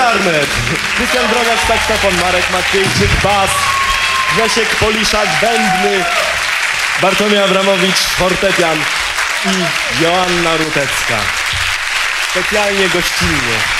klarnet, Krystian Drogacz saksofon, Marek Maciejczyk bas, Grzesiek Poliszak bębny, Bartłomiej Abramowicz fortepian i Joanna Rutecka. Specjalnie gościnnie.